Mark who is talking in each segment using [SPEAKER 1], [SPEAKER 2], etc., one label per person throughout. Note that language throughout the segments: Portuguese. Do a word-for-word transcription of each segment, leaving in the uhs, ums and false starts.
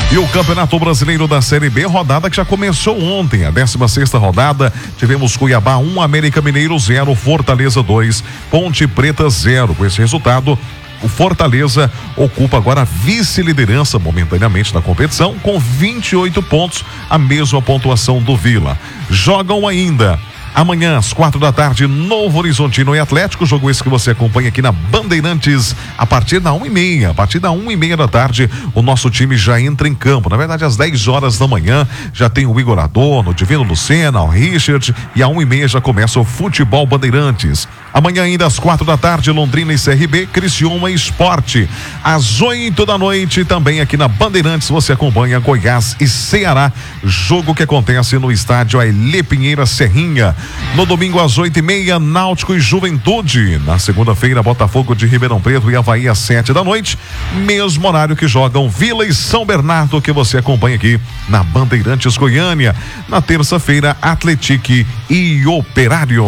[SPEAKER 1] E o Campeonato Brasileiro da Série B, rodada que já começou ontem, a décima sexta rodada, tivemos Cuiabá um, América Mineiro zero, Fortaleza dois, Ponte Preta zero. Com esse resultado, o Fortaleza ocupa agora a vice-liderança momentaneamente na competição com vinte e oito pontos, a mesma pontuação do Vila. Jogam ainda amanhã, às quatro da tarde, Novo Horizontino e Atlético, jogo esse que você acompanha aqui na Bandeirantes, a partir da uma e meia, a partir da uma e meia da tarde, o nosso time já entra em campo. Na verdade, às dez horas da manhã, já tem o Igor Adorno, o Divino Lucena, o Richard, e à uma e meia já começa o Futebol Bandeirantes. Amanhã ainda às quatro da tarde, Londrina e C R B, Criciúma e Sport. Às oito da noite, também aqui na Bandeirantes, você acompanha Goiás e Ceará, jogo que acontece no estádio Ailê Pinheira Serrinha. No domingo às oito e meia, Náutico e Juventude. Na segunda-feira, Botafogo de Ribeirão Preto e Avaí às sete da noite. Mesmo horário que jogam Vila e São Bernardo, que você acompanha aqui na Bandeirantes Goiânia. Na terça-feira, Atletique e Operário.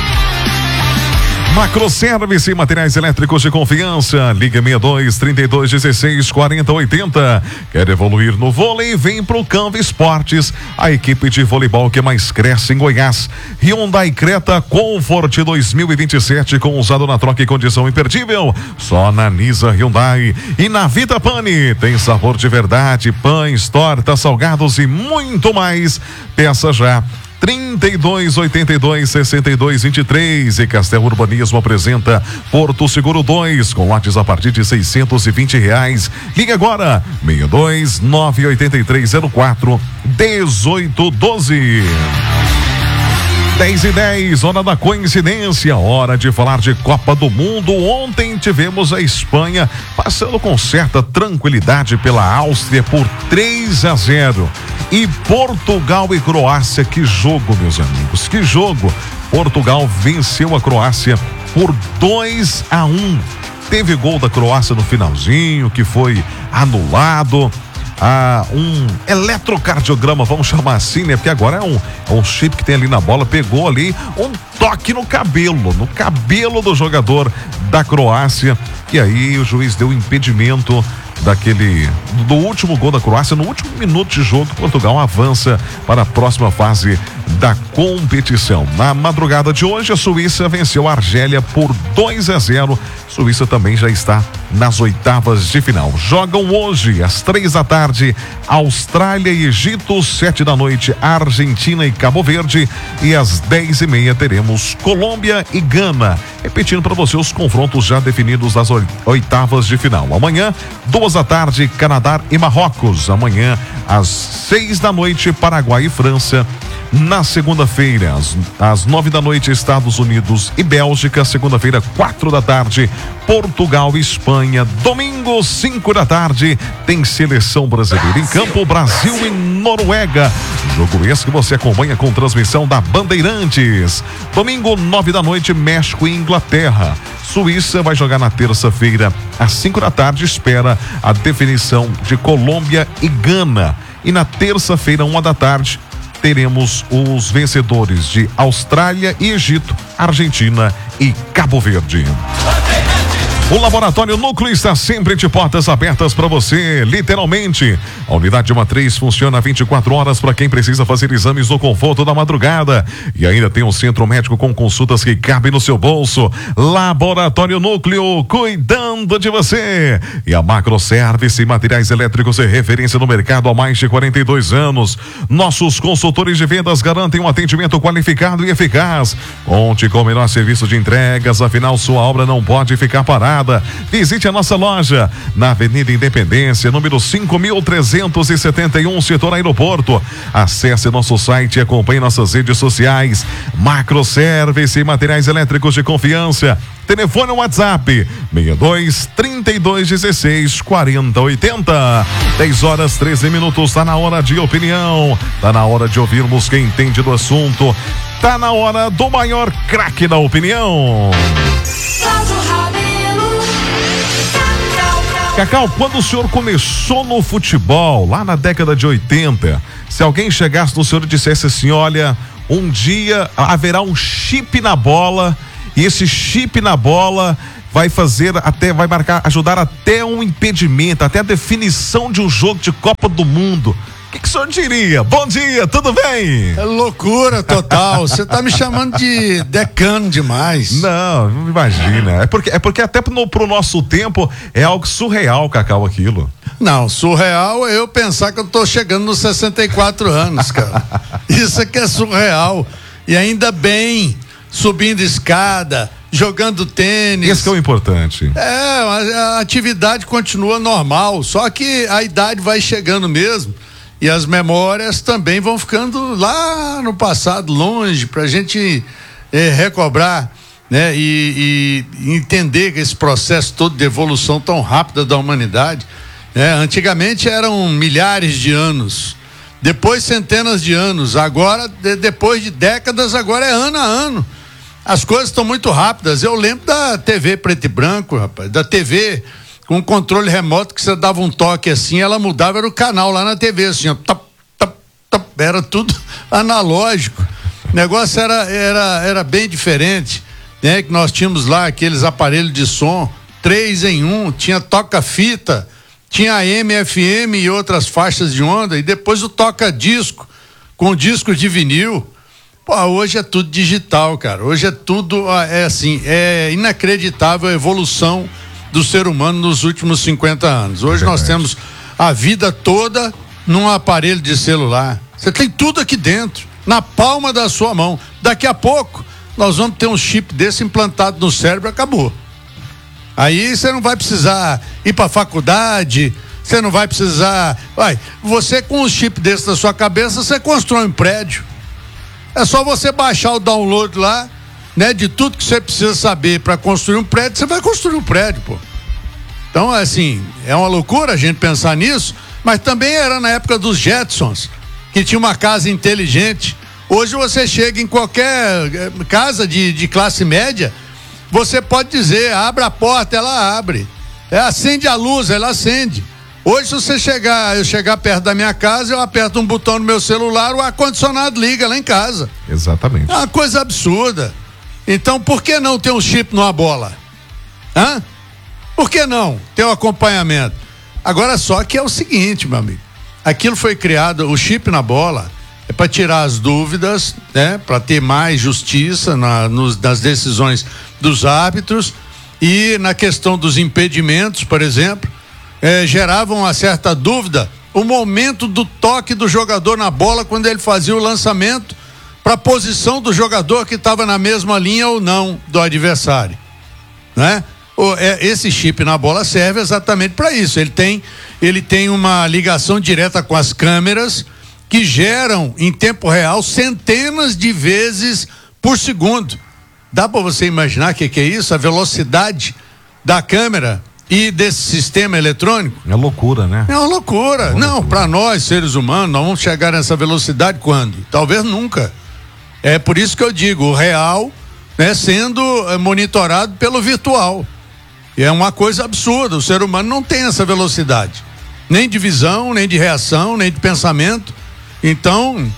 [SPEAKER 1] Macroservice e materiais elétricos de confiança. Liga sessenta e dois, trinta e dois, dezesseis, quarenta, oitenta. Quer evoluir no vôlei? Vem pro Canva Esportes, a equipe de voleibol que mais cresce em Goiás. Hyundai Creta Comfort dois mil e vinte e sete, com usado na troca e condição imperdível. Só na Nisa Hyundai. E na Vita Pane tem sabor de verdade, pães, tortas, salgados e muito mais. Peça já trinta e dois, oitenta e dois, sessenta e dois, vinte e três. E Castel Urbanismo apresenta Porto Seguro dois, com lotes a partir de seiscentos e vinte reais. Liga agora, sessenta e dois, nove oito três zero quatro, dezoito doze. dez e dez, hora da coincidência, hora de falar de Copa do Mundo. Ontem tivemos a Espanha passando com certa tranquilidade pela Áustria por três a zero. E Portugal e Croácia, que jogo, meus amigos, que jogo. Portugal venceu a Croácia por dois a um. Teve gol da Croácia no finalzinho, que foi anulado. Ah, um eletrocardiograma, vamos chamar assim, né? Porque agora é um, é um chip que tem ali na bola, pegou ali um toque no cabelo, no cabelo do jogador da Croácia, e aí o juiz deu impedimento daquele, do último gol da Croácia. No último minuto de jogo, Portugal avança para a próxima fase da competição. Na madrugada de hoje, a Suíça venceu a Argélia por dois a zero. Suíça também já está nas oitavas de final. Jogam hoje, às três da tarde, Austrália e Egito, sete da noite, Argentina e Cabo Verde, e às dez e meia teremos Colômbia e Gana. Repetindo para você os confrontos já definidos das oitavas de final. Amanhã, duas da tarde, Canadá e Marrocos. Amanhã, às seis da noite, Paraguai e França. Na segunda-feira, às, às nove da noite, Estados Unidos e Bélgica. Segunda-feira, quatro da tarde, Portugal e Espanha. Domingo, cinco da tarde, tem seleção brasileira em campo, Brasil e Noruega. Jogo esse que você acompanha com transmissão da Bandeirantes. Domingo, nove da noite, México e Inglaterra. Suíça vai jogar na terça-feira, às cinco da tarde, espera a definição de Colômbia e Gana. E na terça-feira, uma da tarde, teremos os vencedores de Austrália e Egito, Argentina e Cabo Verde. O Laboratório Núcleo está sempre de portas abertas para você, literalmente. A unidade matriz funciona vinte e quatro horas para quem precisa fazer exames no conforto da madrugada. E ainda tem um centro médico com consultas que cabem no seu bolso. Laboratório Núcleo, cuidando de você. E a Macroservice e materiais elétricos é referência no mercado há mais de quarenta e dois anos. Nossos consultores de vendas garantem um atendimento qualificado e eficaz. Conte com o melhor serviço de entregas, afinal sua obra não pode ficar parada. Visite a nossa loja na Avenida Independência, número cinco mil trezentos e setenta e um, setor Aeroporto. Acesse nosso site e acompanhe nossas redes sociais. Macroservice e materiais elétricos de confiança. Telefone ou WhatsApp sessenta e dois, trinta e dois, dezesseis, quarenta, oitenta. dez horas, treze minutos. Tá na hora de opinião. Tá na hora de ouvirmos quem entende do assunto. Tá na hora do maior craque da opinião. Cacau, quando o senhor começou no futebol, lá na década de oitenta, se alguém chegasse no senhor e dissesse assim, olha, um dia haverá um chip na bola, e esse chip na bola vai fazer até, vai marcar, ajudar até um impedimento, até a definição de um jogo de Copa do Mundo. O que, que o senhor diria? Bom dia, tudo bem?
[SPEAKER 2] É loucura total. Você tá me chamando de decano demais.
[SPEAKER 1] Não, não imagina. É porque, é porque até pro, pro nosso tempo é algo surreal, Cacau, aquilo.
[SPEAKER 2] Não, surreal é eu pensar que eu tô chegando nos sessenta e quatro anos, cara. Isso aqui é surreal. E ainda bem, subindo escada, jogando tênis.
[SPEAKER 1] Esse que é o importante.
[SPEAKER 2] É, a, a atividade continua normal, só que a idade vai chegando mesmo. E as memórias também vão ficando lá no passado, longe, pra gente é, recobrar, né? E, e entender esse processo todo de evolução tão rápida da humanidade, né? Antigamente eram milhares de anos, depois centenas de anos, agora, de, depois de décadas, agora é ano a ano. As coisas estão muito rápidas. Eu lembro da T V preto e branco, rapaz, da T V com controle remoto que você dava um toque assim, ela mudava, era o canal lá na T V, assim, ó, top, top, top, era tudo analógico. O negócio era, era, era bem diferente, né? Que nós tínhamos lá aqueles aparelhos de som, três em um, tinha toca-fita, tinha A M, F M e outras faixas de onda, e depois o toca-disco, com disco de vinil. Pô, hoje é tudo digital, cara, hoje é tudo, é assim, é inacreditável a evolução do ser humano nos últimos cinquenta anos. Hoje nós temos a vida toda num aparelho de celular. Você tem tudo aqui dentro, na palma da sua mão. Daqui a pouco nós vamos ter um chip desse implantado no cérebro, acabou. Aí você não vai precisar ir para a faculdade, você não vai precisar. Vai, você com um chip desse na sua cabeça, você constrói um prédio. É só você baixar o download lá, né, de tudo que você precisa saber para construir um prédio, você vai construir um prédio, pô. Então, assim, é uma loucura a gente pensar nisso, mas também era na época dos Jetsons, que tinha uma casa inteligente. Hoje você chega em qualquer casa de, de classe média, você pode dizer, abra a porta, ela abre. É, acende a luz, ela acende. Hoje, se você chegar, eu chegar perto da minha casa, eu aperto um botão no meu celular, o ar-condicionado liga lá em casa.
[SPEAKER 1] Exatamente.
[SPEAKER 2] É uma coisa absurda. Então, por que não ter um chip numa bola? Hã? Por que não ter um acompanhamento? Agora, só que é o seguinte, meu amigo, aquilo foi criado, o chip na bola é para tirar as dúvidas, né? Para ter mais justiça na, nos, nas decisões dos árbitros e na questão dos impedimentos, por exemplo, é, gerava uma certa dúvida o momento do toque do jogador na bola quando ele fazia o lançamento para a posição do jogador que estava na mesma linha ou não do adversário, né? O, é, esse chip na bola serve exatamente para isso. Ele tem, ele tem uma ligação direta com as câmeras que geram em tempo real centenas de vezes por segundo. Dá para você imaginar o que, que é isso? A velocidade da câmera e desse sistema eletrônico?
[SPEAKER 1] É loucura, né?
[SPEAKER 2] É uma loucura. É uma não, para nós, seres humanos, nós vamos chegar nessa velocidade quando? Talvez nunca. É por isso que eu digo, o real, né, sendo monitorado pelo virtual. E é uma coisa absurda, o ser humano não tem essa velocidade, nem de visão, nem de reação, nem de pensamento. Então,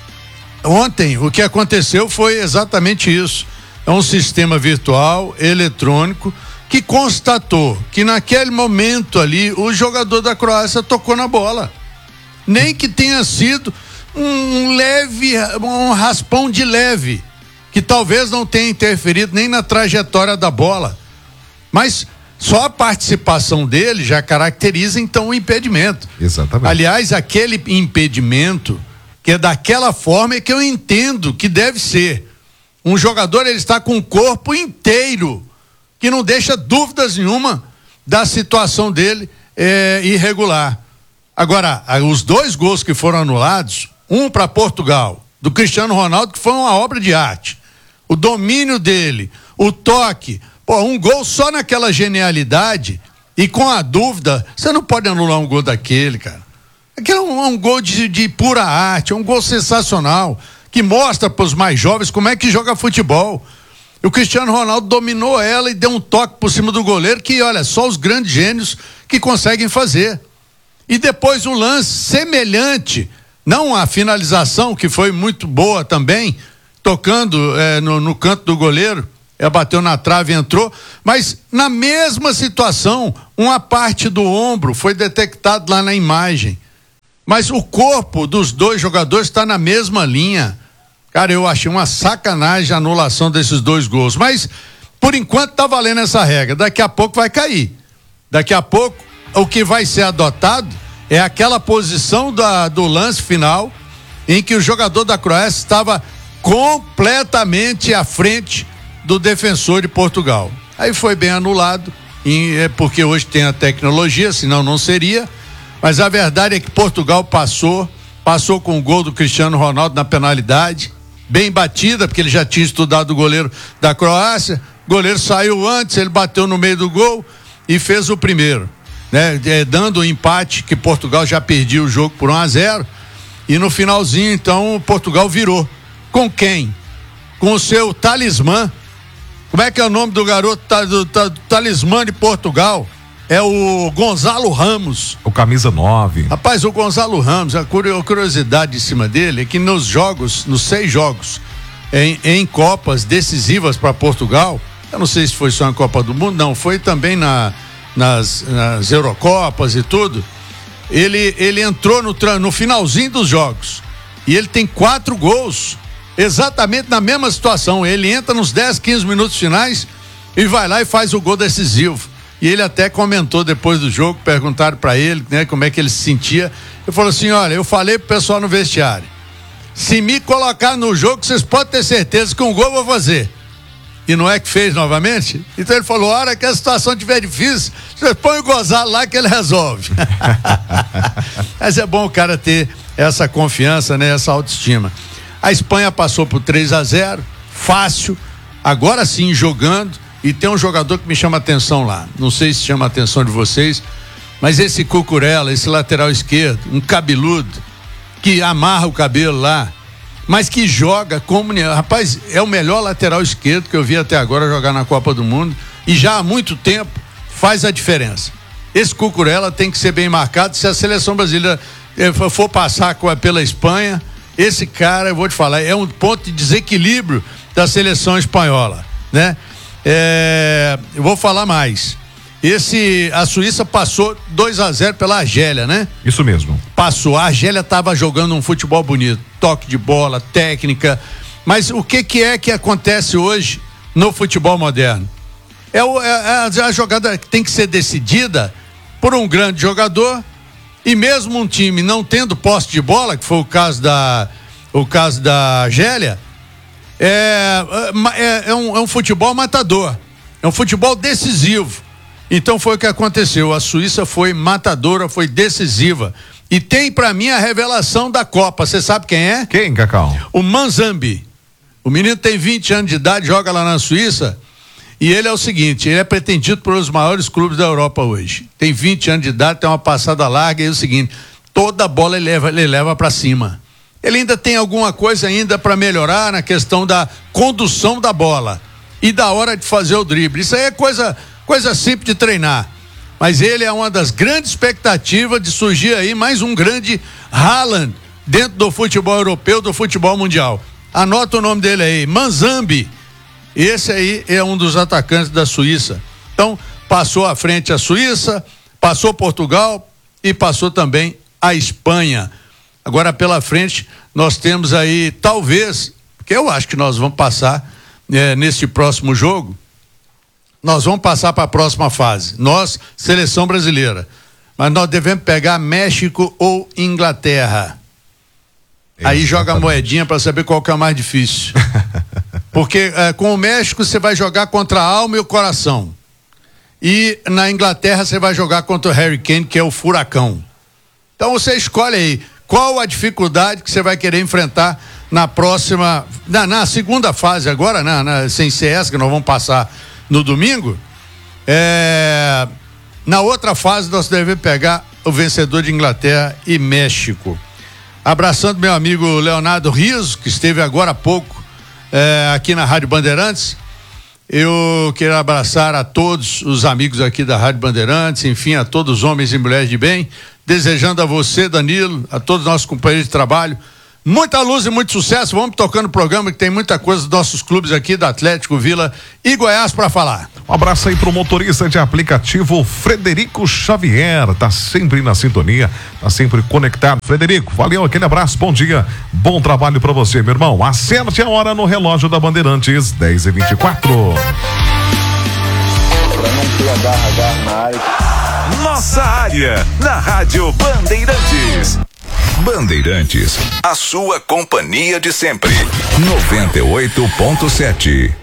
[SPEAKER 2] ontem o que aconteceu foi exatamente isso. É um sistema virtual, eletrônico, que constatou que naquele momento ali o jogador da Croácia tocou na bola. Nem que tenha sido um leve, um raspão de leve, que talvez não tenha interferido nem na trajetória da bola. Mas só a participação dele já caracteriza então o impedimento.
[SPEAKER 1] Exatamente.
[SPEAKER 2] Aliás, aquele impedimento que é daquela forma é que eu entendo que deve ser. Um jogador, ele está com o corpo inteiro, que não deixa dúvidas nenhuma da situação dele é, irregular. Agora, os dois gols que foram anulados, um para Portugal, do Cristiano Ronaldo, que foi uma obra de arte. O domínio dele, o toque, pô, um gol só naquela genialidade e com a dúvida, você não pode anular um gol daquele, cara. Aquele é um, um gol de, de pura arte, é um gol sensacional, que mostra para os mais jovens como é que joga futebol. E o Cristiano Ronaldo dominou ela e deu um toque por cima do goleiro que, olha, só os grandes gênios que conseguem fazer. E depois o lance semelhante, não a finalização, que foi muito boa também, tocando eh, no, no canto do goleiro, é, bateu na trave e entrou, mas na mesma situação, uma parte do ombro foi detectado lá na imagem, mas o corpo dos dois jogadores está na mesma linha. Cara, eu achei uma sacanagem a anulação desses dois gols, mas por enquanto tá valendo essa regra, daqui a pouco vai cair, daqui a pouco o que vai ser adotado é aquela posição da, do lance final em que o jogador da Croácia estava completamente à frente do defensor de Portugal. Aí foi bem anulado, em, é porque hoje tem a tecnologia, senão não seria, mas a verdade é que Portugal passou, passou com o gol do Cristiano Ronaldo na penalidade, bem batida, porque ele já tinha estudado o goleiro da Croácia, o goleiro saiu antes, ele bateu no meio do gol e fez o primeiro, né? É, dando o empate, que Portugal já perdia o jogo por um a zero, e no finalzinho, então, Portugal virou. Com quem? Com o seu talismã. Como é que é o nome do garoto do, do, do talismã de Portugal? É o Gonzalo Ramos.
[SPEAKER 1] O camisa nove.
[SPEAKER 2] Rapaz, o Gonzalo Ramos, a curiosidade em cima dele é que nos jogos, nos seis jogos, em, em Copas decisivas para Portugal, eu não sei se foi só na Copa do Mundo, não, foi também na, nas, nas Eurocopas e tudo. Ele, ele entrou no, no finalzinho dos jogos e ele tem quatro gols, exatamente na mesma situação. Ele entra nos dez, quinze minutos finais e vai lá e faz o gol decisivo. E ele até comentou depois do jogo, perguntaram para ele, né, como é que ele se sentia. Ele falou assim: olha, eu falei pro pessoal no vestiário, se me colocar no jogo, vocês podem ter certeza que um gol eu vou fazer. E não é que fez novamente? Então ele falou: a hora que a situação estiver difícil, você põe o Gonzalo lá que ele resolve. Mas é bom o cara ter essa confiança, né, essa autoestima. A Espanha passou por três a zero, fácil, agora sim jogando, e tem um jogador que me chama a atenção lá, não sei se chama a atenção de vocês, mas esse Cucurella, esse lateral esquerdo, um cabeludo, que amarra o cabelo lá, mas que joga como, rapaz, é o melhor lateral esquerdo que eu vi até agora jogar na Copa do Mundo, e já há muito tempo faz a diferença. Esse Cucurella tem que ser bem marcado. Se a seleção brasileira for passar pela Espanha, esse cara, eu vou te falar, é um ponto de desequilíbrio da seleção espanhola, né? É, eu vou falar mais. Esse, a Suíça passou dois a zero pela Argélia, né?
[SPEAKER 1] Isso mesmo.
[SPEAKER 2] Passou. A Argélia estava jogando um futebol bonito, toque de bola, técnica. Mas o que que é que acontece hoje no futebol moderno? É, o, é a, a jogada que tem que ser decidida por um grande jogador, e mesmo um time não tendo posse de bola, que foi o caso da, o caso da Argélia, é, é, é, um, é um futebol matador, é um futebol decisivo. Então foi o que aconteceu. A Suíça foi matadora, foi decisiva. E tem pra mim a revelação da Copa. Você sabe quem é?
[SPEAKER 1] Quem, Cacau?
[SPEAKER 2] O Manzambi. O menino tem vinte anos de idade, joga lá na Suíça. E ele é o seguinte: ele é pretendido por os maiores clubes da Europa hoje. Tem vinte anos de idade, tem uma passada larga. E é o seguinte: toda bola ele leva, ele leva pra cima. Ele ainda tem alguma coisa ainda para melhorar na questão da condução da bola e da hora de fazer o drible. Isso aí é coisa. Coisa simples de treinar, mas ele é uma das grandes expectativas de surgir aí mais um grande Haaland dentro do futebol europeu, do futebol mundial. Anota o nome dele aí, Manzambi. Esse aí é um dos atacantes da Suíça. Então, passou à frente a Suíça, passou Portugal e passou também a Espanha. Agora pela frente nós temos aí, talvez, que eu acho que nós vamos passar é, neste próximo jogo. Nós vamos passar para a próxima fase. Nós, seleção brasileira. Mas nós devemos pegar México ou Inglaterra. Exatamente. Aí joga a moedinha para saber qual que é o mais difícil. Porque é, com o México você vai jogar contra a alma e o coração. E na Inglaterra você vai jogar contra o Harry Kane, que é o furacão. Então você escolhe aí qual a dificuldade que você vai querer enfrentar na próxima, na, na segunda fase agora, na, na, sem C S, que nós vamos passar no domingo. É, na outra fase nós devemos pegar o vencedor de Inglaterra e México. Abraçando meu amigo Leonardo Riso, que esteve agora há pouco é, aqui na Rádio Bandeirantes. Eu quero abraçar a todos os amigos aqui da Rádio Bandeirantes, enfim, a todos os homens e mulheres de bem, desejando a você, Danilo, a todos os nossos companheiros de trabalho, Muita luz e muito sucesso. Vamos tocando o programa que tem muita coisa dos nossos clubes aqui, do Atlético, Vila e Goiás para falar.
[SPEAKER 1] Um abraço aí pro motorista de aplicativo Frederico Xavier, tá sempre na sintonia, tá sempre conectado. Frederico, valeu, aquele abraço, bom dia, bom trabalho para você, meu irmão. Acerte a hora no relógio da Bandeirantes, dez e vinte e quatro.
[SPEAKER 3] Pra não ter agarra, agarra na área.
[SPEAKER 4] Nossa área, na Rádio Bandeirantes.
[SPEAKER 5] Bandeirantes, a sua companhia de sempre. noventa e oito ponto sete.